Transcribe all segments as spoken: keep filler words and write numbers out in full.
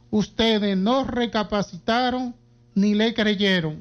ustedes no recapacitaron ni le creyeron.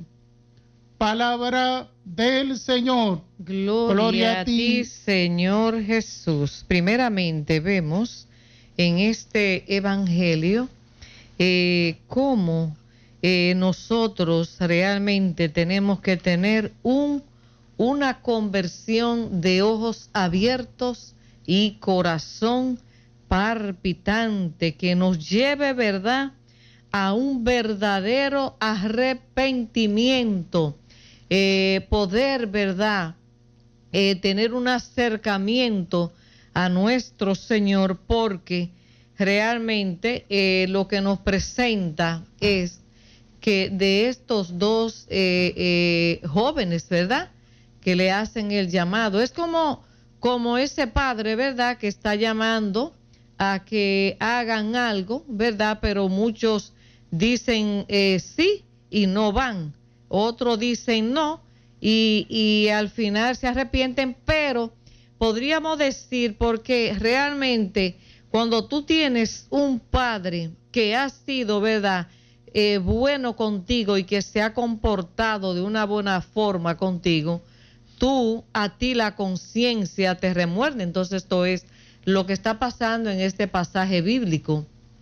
Palabra del Señor. Gloria, Gloria a ti, Señor Jesús. Primeramente vemos en este evangelio eh, cómo eh, nosotros realmente tenemos que tener un, una conversión de ojos abiertos y corazón palpitante que nos lleve, ¿verdad?, a un verdadero arrepentimiento. Eh, poder, ¿verdad?, eh, tener un acercamiento a nuestro Señor, porque realmente eh, lo que nos presenta es que de estos dos eh, eh, jóvenes, ¿verdad?, que le hacen el llamado, es como, como ese padre, ¿verdad?, que está llamando a que hagan algo, ¿verdad?, pero muchos dicen eh, sí y no van. Otros dicen no y, y al final se arrepienten, pero podríamos decir, porque realmente cuando tú tienes un padre que ha sido, ¿verdad?, eh, bueno contigo y que se ha comportado de una buena forma contigo, tú, a ti la conciencia te remuerde. Entonces esto es lo que está pasando en este pasaje bíblico.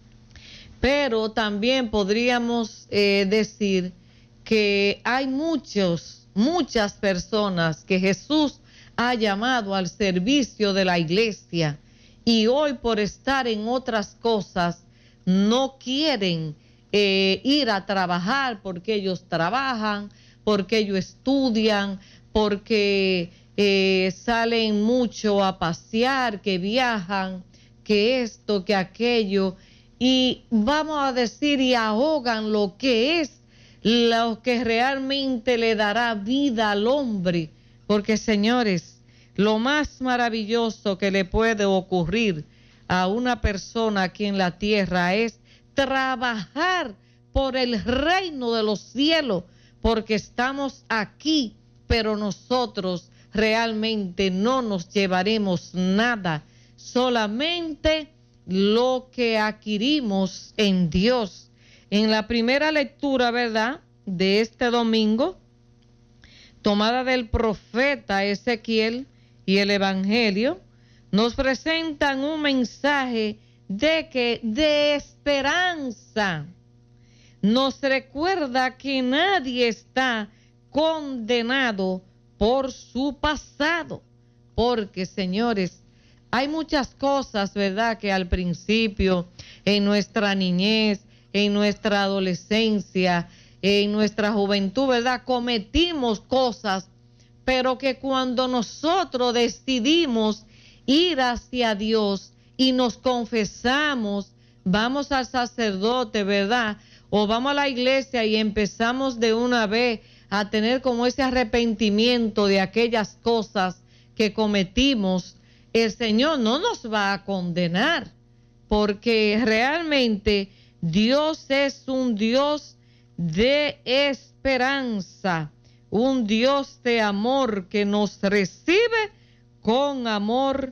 Pero también podríamos eh, decir que hay muchos, muchas personas que Jesús ha llamado al servicio de la iglesia y hoy por estar en otras cosas no quieren eh, ir a trabajar porque ellos trabajan, porque ellos estudian, porque eh, salen mucho a pasear, que viajan, que esto, que aquello, y vamos a decir y ahogan lo que es lo que realmente le dará vida al hombre, porque señores, lo más maravilloso que le puede ocurrir a una persona aquí en la tierra es trabajar por el reino de los cielos, porque estamos aquí, pero nosotros realmente no nos llevaremos nada, solamente lo que adquirimos en Dios. En la primera lectura, ¿verdad?, de este domingo, tomada del profeta Ezequiel y el Evangelio, nos presentan un mensaje de que de esperanza. Nos recuerda que nadie está condenado por su pasado, porque, señores, hay muchas cosas, ¿verdad?, que al principio, en nuestra niñez, en nuestra adolescencia, en nuestra juventud, ¿verdad?, cometimos cosas, pero que cuando nosotros decidimos ir hacia Dios y nos confesamos, vamos al sacerdote, ¿verdad?, o vamos a la iglesia y empezamos de una vez a tener como ese arrepentimiento de aquellas cosas que cometimos, el Señor no nos va a condenar, porque realmente Dios es un Dios de esperanza, un Dios de amor que nos recibe con amor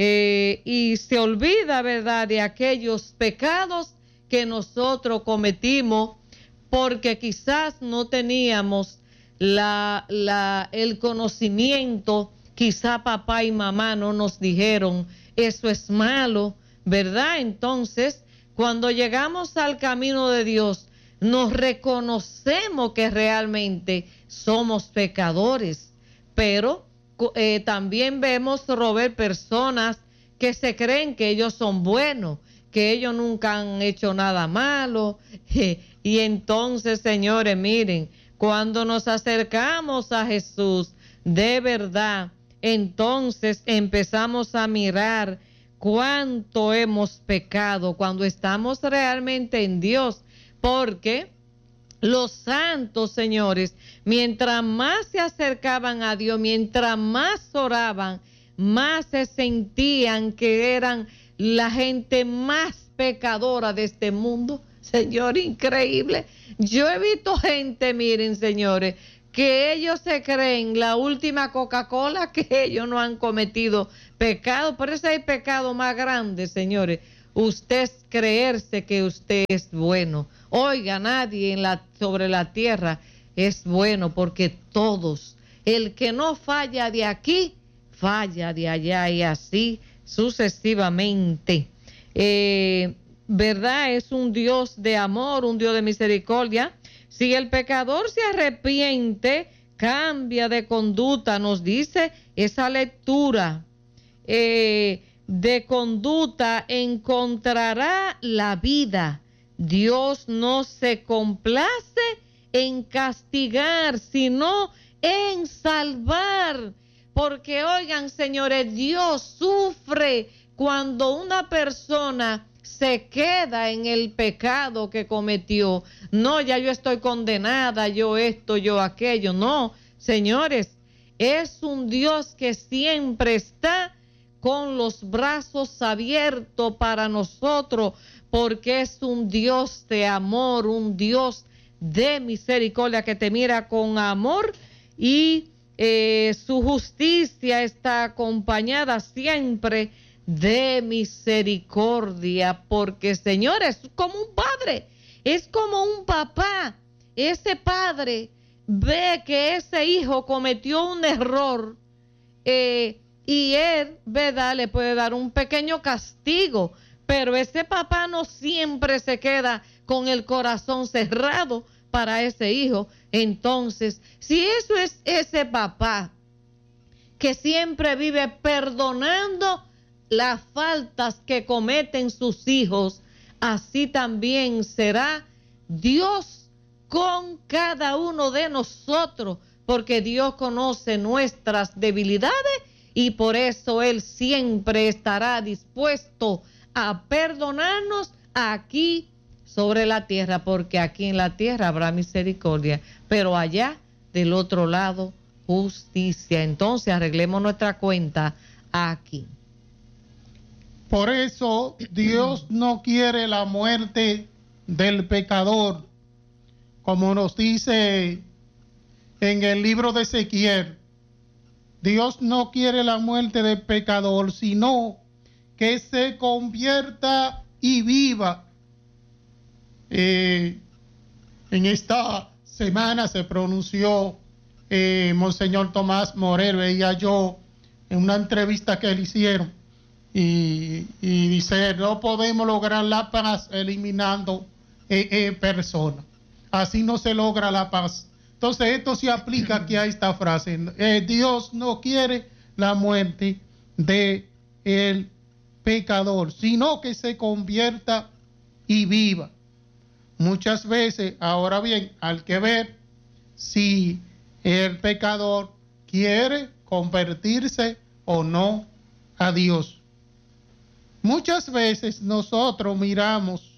eh, y se olvida, ¿verdad?, de aquellos pecados que nosotros cometimos porque quizás no teníamos la, la, el conocimiento. Quizá papá y mamá no nos dijeron, eso es malo, ¿verdad? Entonces, cuando llegamos al camino de Dios, nos reconocemos que realmente somos pecadores, pero eh, también vemos, Robert, personas que se creen que ellos son buenos, que ellos nunca han hecho nada malo, y entonces, señores, miren, cuando nos acercamos a Jesús, de verdad, entonces empezamos a mirar cuánto hemos pecado cuando estamos realmente en Dios, porque los santos, señores, mientras más se acercaban a Dios, mientras más oraban, más se sentían que eran la gente más pecadora de este mundo. Señor, increíble. Yo he visto gente, miren, señores, que ellos se creen la última Coca-Cola, que ellos no han cometido pecado. Por eso hay pecado más grande, señores. usted creerse que usted es bueno. Oiga, nadie en la, sobre la tierra es bueno, porque todos, el que no falla de aquí, falla de allá, y así sucesivamente. Eh, ¿Verdad? Es un Dios de amor, un Dios de misericordia. Si el pecador se arrepiente, cambia de conducta, nos dice esa lectura, eh, de conducta encontrará la vida. Dios no se complace en castigar, sino en salvar. Porque, oigan, señores, Dios sufre cuando una persona se queda en el pecado que cometió. No, ya yo estoy condenada, yo esto, yo aquello. No, señores, es un Dios que siempre está con los brazos abiertos para nosotros, porque es un Dios de amor, un Dios de misericordia que te mira con amor, y eh, su justicia está acompañada siempre de misericordia, porque, señores, es como un padre, es como un papá. Ese padre ve que ese hijo cometió un error, eh, y él, ¿verdad?, le puede dar un pequeño castigo, pero ese papá no siempre se queda con el corazón cerrado para ese hijo. Entonces, si eso es ese papá que siempre vive perdonando las faltas que cometen sus hijos, así también será Dios con cada uno de nosotros, porque Dios conoce nuestras debilidades, y por eso Él siempre estará dispuesto a perdonarnos aquí sobre la tierra, porque aquí en la tierra habrá misericordia, pero allá del otro lado justicia. Entonces arreglemos nuestra cuenta aquí. Por eso Dios no quiere la muerte del pecador, como nos dice en el libro de Ezequiel. Dios no quiere la muerte del pecador, sino que se convierta y viva. Eh, en esta semana se pronunció eh, Monseñor Tomás Morel, veía yo en una entrevista que le hicieron, y, y dice, no podemos lograr la paz eliminando eh, eh, personas. Así no se logra la paz. Entonces esto se aplica aquí a esta frase. Eh, Dios no quiere la muerte de el pecador, sino que se convierta y viva. Muchas veces, ahora bien, hay que ver si el pecador quiere convertirse o no a Dios. Muchas veces nosotros miramos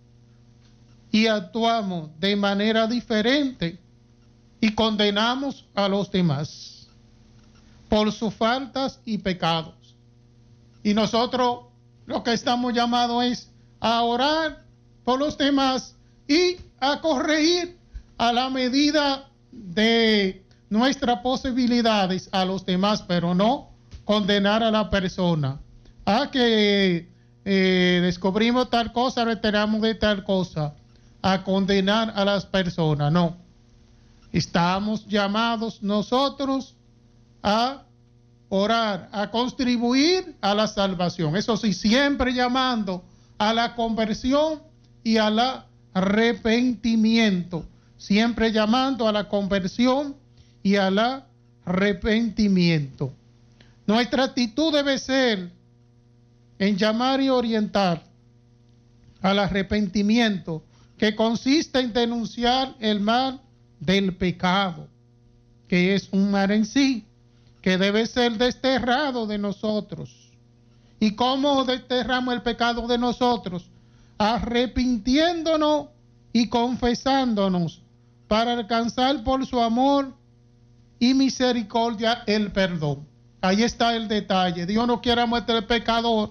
y actuamos de manera diferente y condenamos a los demás por sus faltas y pecados. Y nosotros lo que estamos llamados es a orar por los demás y a corregir a la medida de nuestras posibilidades a los demás, pero no condenar a la persona. Ah, que eh, descubrimos tal cosa, retiramos de tal cosa, a condenar a las personas, no. Estamos llamados nosotros a orar, a contribuir a la salvación. Eso sí, siempre llamando a la conversión y al arrepentimiento. Siempre llamando a la conversión y al arrepentimiento. Nuestra actitud debe ser en llamar y orientar al arrepentimiento, que consiste en denunciar el mal del pecado, que es un mal en sí, que debe ser desterrado de nosotros. ¿Y cómo desterramos el pecado de nosotros? Arrepintiéndonos y confesándonos para alcanzar por su amor y misericordia el perdón. Ahí está el detalle. Dios no quiere la muerte del pecador,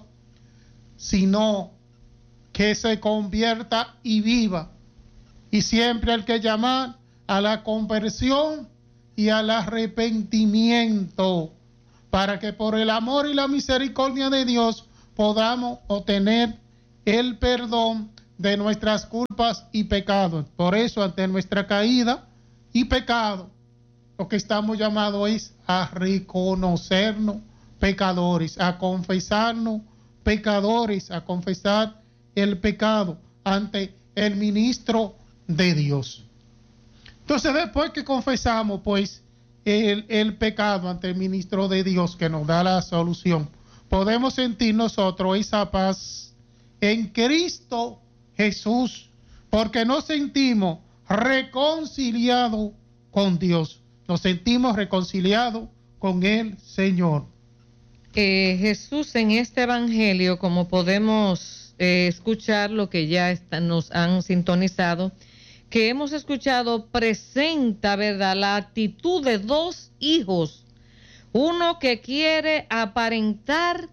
sino que se convierta y viva. Y siempre hay que llamar a la conversión y al arrepentimiento, para que por el amor y la misericordia de Dios podamos obtener el perdón de nuestras culpas y pecados. Por eso, ante nuestra caída y pecado, lo que estamos llamados es a reconocernos pecadores, a confesarnos pecadores, a confesar el pecado ante el ministro de Dios. Entonces, después que confesamos, pues, el, el pecado ante el ministro de Dios que nos da la solución, podemos sentir nosotros esa paz en Cristo Jesús, porque nos sentimos reconciliados con Dios, nos sentimos reconciliados con el Señor. Eh, Jesús en este evangelio, como podemos eh, escuchar lo que ya está, nos han sintonizado, que hemos escuchado, presenta, ¿verdad?, la actitud de dos hijos. Uno que quiere aparentar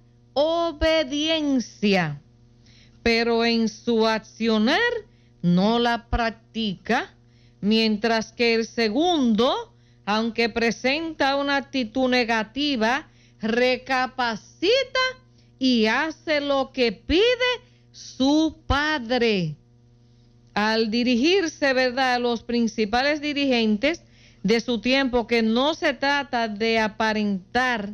obediencia, pero en su accionar no la practica, mientras que el segundo, aunque presenta una actitud negativa, recapacita y hace lo que pide su padre. Al dirigirse, ¿verdad?, a los principales dirigentes de su tiempo, que no se trata de aparentar,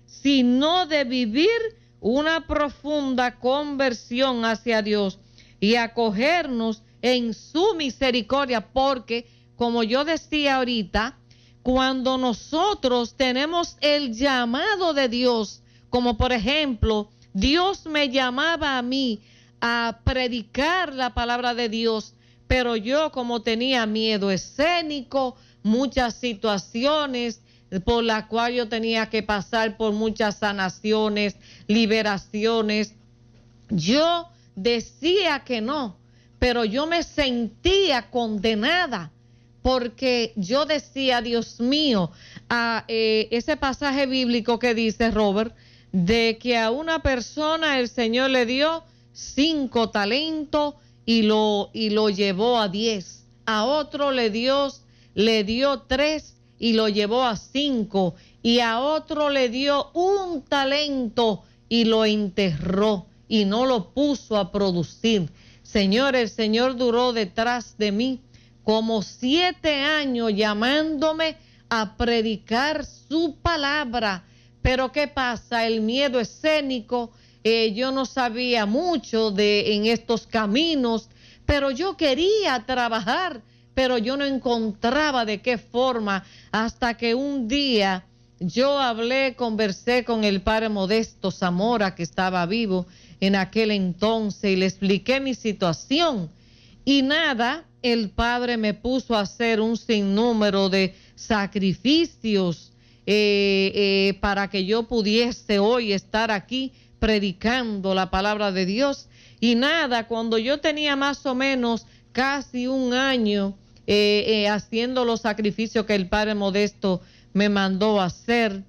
sino de vivir una profunda conversión hacia Dios y acogernos en su misericordia, porque, como yo decía ahorita, cuando nosotros tenemos el llamado de Dios, como por ejemplo, Dios me llamaba a mí a predicar la palabra de Dios, pero yo, como tenía miedo escénico, muchas situaciones por las cuales yo tenía que pasar por muchas sanaciones, liberaciones, yo decía que no, pero yo me sentía condenada, porque yo decía, Dios mío, a, eh, ese pasaje bíblico que dice, Robert, de que a una persona el Señor le dio cinco talentos y lo, y lo llevó a diez. A otro le dio, le dio tres y lo llevó a cinco. Y a otro le dio un talento y lo enterró y no lo puso a producir. Señor, el Señor duró detrás de mí como siete años llamándome a predicar su palabra. Pero ¿qué pasa? El miedo escénico, eh, yo no sabía mucho de en estos caminos, pero yo quería trabajar, pero yo no encontraba de qué forma, hasta que un día yo hablé, conversé con el padre Modesto Zamora, que estaba vivo en aquel entonces, y le expliqué mi situación. Y nada, el padre me puso a hacer un sinnúmero de sacrificios eh, eh, para que yo pudiese hoy estar aquí predicando la palabra de Dios. Y nada, cuando yo tenía más o menos casi un año eh, eh, haciendo los sacrificios que el padre Modesto me mandó a hacer,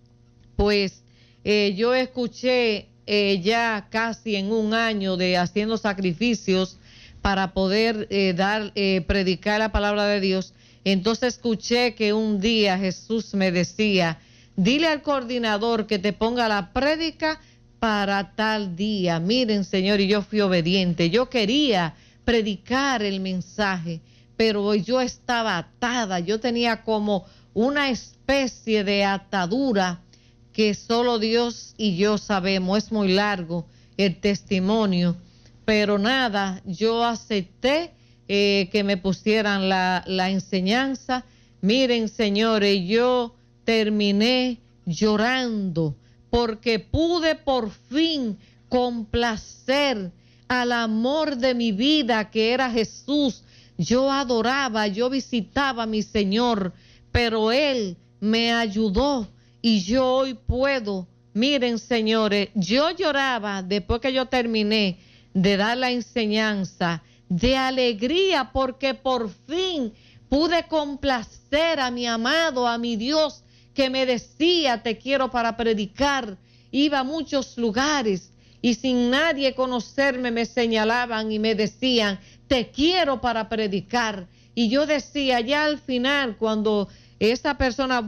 pues eh, yo escuché eh, ya casi en un año de haciendo sacrificios para poder eh, dar, eh, predicar la palabra de Dios. Entonces escuché que un día Jesús me decía, dile al coordinador que te ponga la prédica para tal día. Miren, Señor, y yo fui obediente. Yo quería predicar el mensaje, pero yo estaba atada. Yo tenía como una especie de atadura que solo Dios y yo sabemos. Es muy largo el testimonio, pero nada, yo acepté eh, que me pusieran la, la enseñanza. Miren, señores, yo terminé llorando porque pude por fin complacer al amor de mi vida, que era Jesús. Yo adoraba, yo visitaba a mi Señor, pero Él me ayudó y yo hoy puedo. Miren, señores, yo lloraba después que yo terminé de dar la enseñanza, de alegría, porque por fin pude complacer a mi amado, a mi Dios, que me decía, te quiero para predicar. Iba a muchos lugares y sin nadie conocerme me señalaban y me decían, te quiero para predicar. Y yo decía, ya al final, cuando esa persona